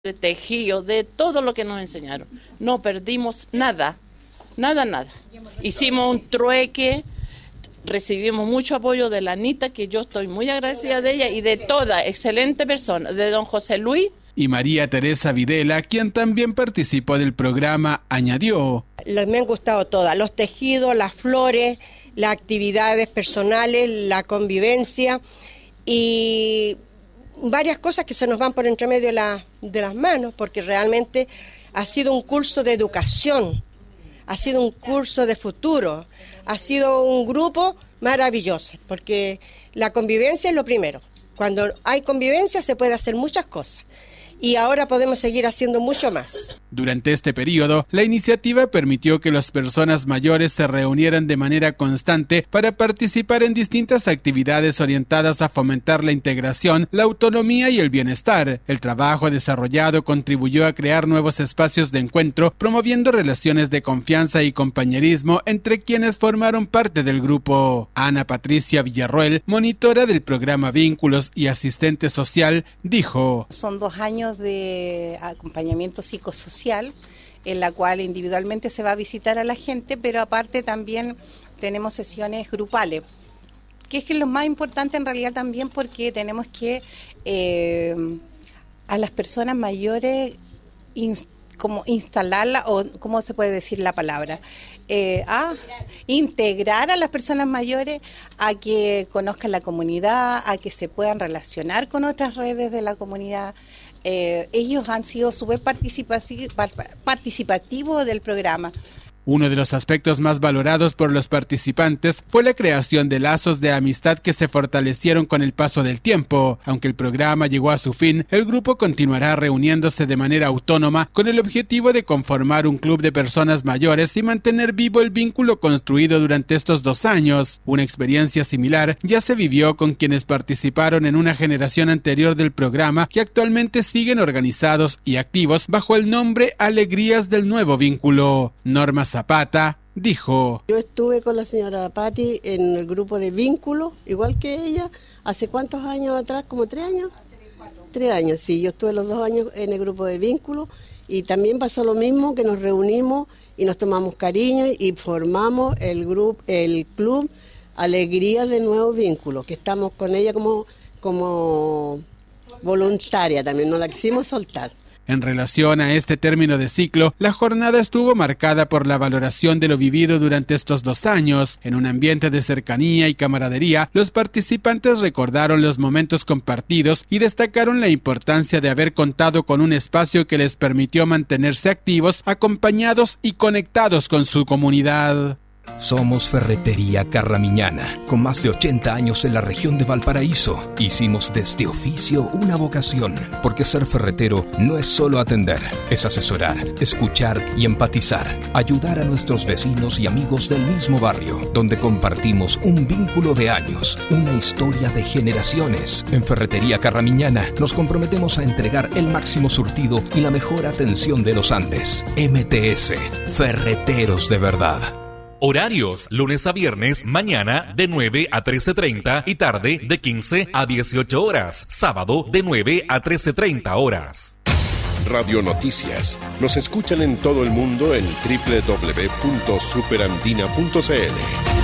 de tejido, de todo lo que nos enseñaron. No perdimos nada. Hicimos un trueque, recibimos mucho apoyo de la Anita, que yo estoy muy agradecida de ella, y de toda excelente persona, de don José Luis. Y María Teresa Videla, quien también participó del programa, añadió: Me han gustado todas, los tejidos, las flores, las actividades personales, la convivencia y varias cosas que se nos van por entre medio de las manos, porque realmente ha sido un curso de educación, ha sido un curso de futuro, ha sido un grupo maravilloso, porque la convivencia es lo primero. Cuando hay convivencia se puede hacer muchas cosas. Y ahora podemos seguir haciendo mucho más. Durante este periodo, la iniciativa permitió que las personas mayores se reunieran de manera constante para participar en distintas actividades orientadas a fomentar la integración, la autonomía y el bienestar. El trabajo desarrollado contribuyó a crear nuevos espacios de encuentro, promoviendo relaciones de confianza y compañerismo entre quienes formaron parte del grupo. Ana Patricia Villarroel, monitora del programa Vínculos y asistente social, dijo: Son 2 años de acompañamiento psicosocial, en la cual individualmente se va a visitar a la gente, pero aparte también tenemos sesiones grupales, que es lo más importante en realidad también, porque tenemos que a las personas mayores como instalarla, o cómo se puede decir la palabra, integrar a las personas mayores a que conozcan la comunidad, a que se puedan relacionar con otras redes de la comunidad. Ellos han sido súper participativos del programa. Uno de los aspectos más valorados por los participantes fue la creación de lazos de amistad que se fortalecieron con el paso del tiempo. Aunque el programa llegó a su fin, el grupo continuará reuniéndose de manera autónoma con el objetivo de conformar un club de personas mayores y mantener vivo el vínculo construido durante estos 2 años. Una experiencia similar ya se vivió con quienes participaron en una generación anterior del programa, que actualmente siguen organizados y activos bajo el nombre Alegrías del Nuevo Vínculo. Norma Zapata dijo: Yo estuve con la señora Patti en el grupo de Vínculo, igual que ella, ¿hace cuántos años atrás? ¿Como 3 años? 3 años, sí, yo estuve los 2 años en el grupo de Vínculo y también pasó lo mismo, que nos reunimos y nos tomamos cariño y formamos el club Alegría de Nuevo Vínculo, que estamos con ella como voluntaria también, no la quisimos soltar. En relación a este término de ciclo, la jornada estuvo marcada por la valoración de lo vivido durante estos 2 años. En un ambiente de cercanía y camaradería, los participantes recordaron los momentos compartidos y destacaron la importancia de haber contado con un espacio que les permitió mantenerse activos, acompañados y conectados con su comunidad. Somos Ferretería Carramiñana, con más de 80 años en la región de Valparaíso. Hicimos de este oficio una vocación, porque ser ferretero no es solo atender, es asesorar, escuchar y empatizar, ayudar a nuestros vecinos y amigos del mismo barrio, donde compartimos un vínculo de años, una historia de generaciones. En Ferretería Carramiñana nos comprometemos a entregar el máximo surtido y la mejor atención de los Andes. MTS, Ferreteros de verdad. Horarios: lunes a viernes, mañana de 9 a 13:30 y tarde de 15 a 18 horas. Sábado de 9 a 13:30 horas. Radio Noticias. Nos escuchan en todo el mundo en www.superandina.cl.